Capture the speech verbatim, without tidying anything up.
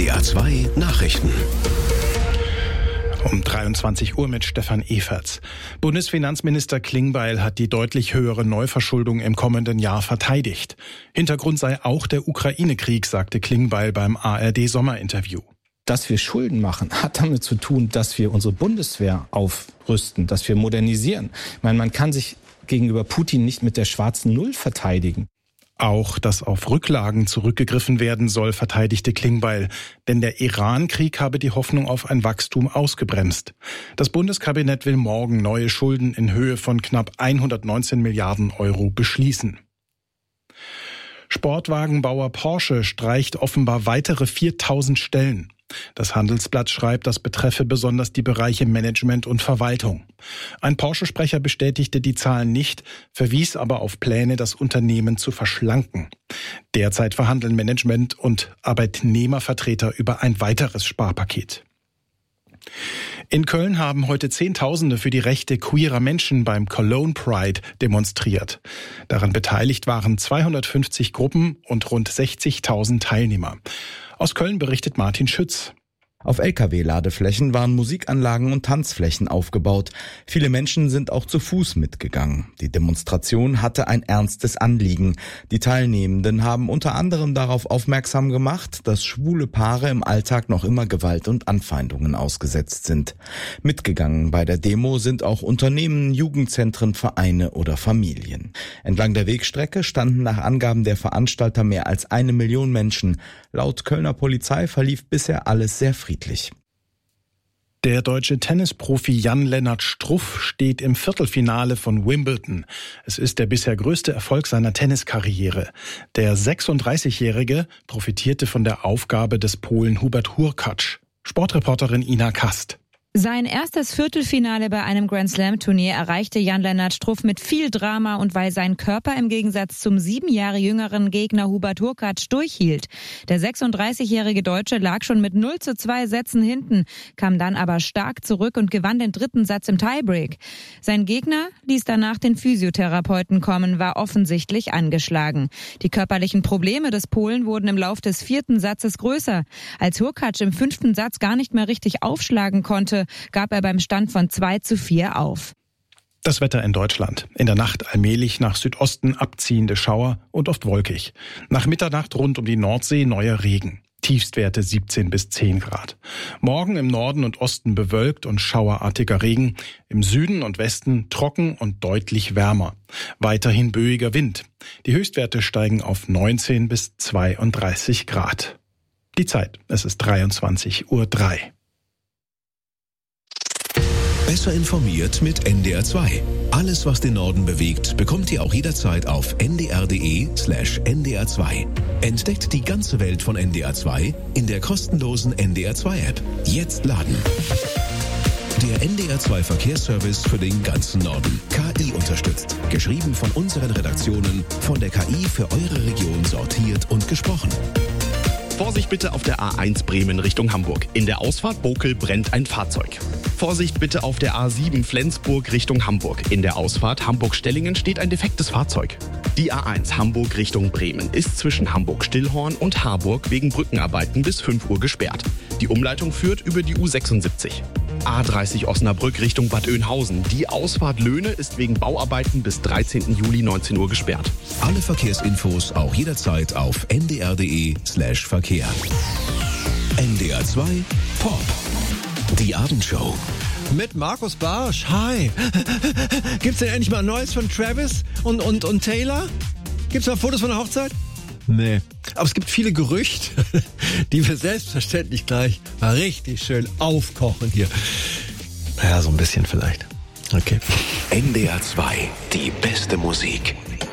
D R zwei Nachrichten. Um dreiundzwanzig Uhr mit Stefan Everts. Bundesfinanzminister Klingbeil hat die deutlich höhere Neuverschuldung im kommenden Jahr verteidigt. Hintergrund sei auch der Ukraine-Krieg, sagte Klingbeil beim A R D-Sommerinterview. Dass wir Schulden machen, hat damit zu tun, dass wir unsere Bundeswehr aufrüsten, dass wir modernisieren. Ich meine, man kann sich gegenüber Putin nicht mit der schwarzen Null verteidigen. Auch, dass auf Rücklagen zurückgegriffen werden soll, verteidigte Klingbeil. Denn der Iran-Krieg habe die Hoffnung auf ein Wachstum ausgebremst. Das Bundeskabinett will morgen neue Schulden in Höhe von knapp hundertneunzehn Milliarden Euro beschließen. Sportwagenbauer Porsche streicht offenbar weitere viertausend Stellen. Das Handelsblatt schreibt, das betreffe besonders die Bereiche Management und Verwaltung. Ein Porsche-Sprecher bestätigte die Zahlen nicht, verwies aber auf Pläne, das Unternehmen zu verschlanken. Derzeit verhandeln Management und Arbeitnehmervertreter über ein weiteres Sparpaket. In Köln haben heute Zehntausende für die Rechte queerer Menschen beim Cologne Pride demonstriert. Daran beteiligt waren zweihundertfünfzig Gruppen und rund sechzigtausend Teilnehmer. Aus Köln berichtet Martin Schütz. Auf L K W-Ladeflächen waren Musikanlagen und Tanzflächen aufgebaut. Viele Menschen sind auch zu Fuß mitgegangen. Die Demonstration hatte ein ernstes Anliegen. Die Teilnehmenden haben unter anderem darauf aufmerksam gemacht, dass schwule Paare im Alltag noch immer Gewalt und Anfeindungen ausgesetzt sind. Mitgegangen bei der Demo sind auch Unternehmen, Jugendzentren, Vereine oder Familien. Entlang der Wegstrecke standen nach Angaben der Veranstalter mehr als eine Million Menschen. Laut Kölner Polizei verlief bisher alles sehr friedlich. Der deutsche Tennisprofi Jan-Lennart Struff steht im Viertelfinale von Wimbledon. Es ist der bisher größte Erfolg seiner Tenniskarriere. Der sechsunddreißigjährige profitierte von der Aufgabe des Polen Hubert Hurkacz. Sportreporterin Ina Kast. Sein erstes Viertelfinale bei einem Grand-Slam-Turnier erreichte Jan-Lennart Struff mit viel Drama und weil sein Körper im Gegensatz zum sieben Jahre jüngeren Gegner Hubert Hurkacz durchhielt. Der sechsunddreißigjährige Deutsche lag schon mit null zu zwei Sätzen hinten, kam dann aber stark zurück und gewann den dritten Satz im Tiebreak. Sein Gegner ließ danach den Physiotherapeuten kommen, war offensichtlich angeschlagen. Die körperlichen Probleme des Polen wurden im Lauf des vierten Satzes größer. Als Hurkacz im fünften Satz gar nicht mehr richtig aufschlagen konnte, gab er beim Stand von zwei zu vier auf. Das Wetter in Deutschland. In der Nacht allmählich nach Südosten abziehende Schauer und oft wolkig. Nach Mitternacht rund um die Nordsee neuer Regen. Tiefstwerte siebzehn bis zehn Grad. Morgen im Norden und Osten bewölkt und schauerartiger Regen. Im Süden und Westen trocken und deutlich wärmer. Weiterhin böiger Wind. Die Höchstwerte steigen auf neunzehn bis zweiunddreißig Grad. Die Zeit, es ist dreiundzwanzig Uhr drei. Besser informiert mit N D R zwei. Alles, was den Norden bewegt, bekommt ihr auch jederzeit auf n d r punkt d e slash n d r zwei. Entdeckt die ganze Welt von N D R zwei in der kostenlosen N D R zwei App. Jetzt laden. Der N D R zwei Verkehrsservice für den ganzen Norden. K I unterstützt. Geschrieben von unseren Redaktionen, von der K I für eure Region sortiert und gesprochen. Vorsicht bitte auf der A eins Bremen Richtung Hamburg. In der Ausfahrt Bokel brennt ein Fahrzeug. Vorsicht bitte auf der A sieben Flensburg Richtung Hamburg. In der Ausfahrt Hamburg-Stellingen steht ein defektes Fahrzeug. Die A eins Hamburg Richtung Bremen ist zwischen Hamburg-Stillhorn und Harburg wegen Brückenarbeiten bis fünf Uhr gesperrt. Die Umleitung führt über die U sechsundsiebzig. A dreißig Osnabrück Richtung Bad Oeynhausen. Die Ausfahrt Löhne ist wegen Bauarbeiten bis dreizehnten Juli neunzehn Uhr gesperrt. Alle Verkehrsinfos auch jederzeit auf n d r punkt d e slash Verkehr. N D R zwei Pop. Die Abendshow. Mit Markus Barsch. Hi. Gibt's denn endlich mal Neues von Travis und, und, und Taylor? Gibt's mal Fotos von der Hochzeit? Nee. Aber es gibt viele Gerüchte, die wir selbstverständlich gleich mal richtig schön aufkochen hier. Naja, so ein bisschen vielleicht. Okay. N D R zwei. Die beste Musik.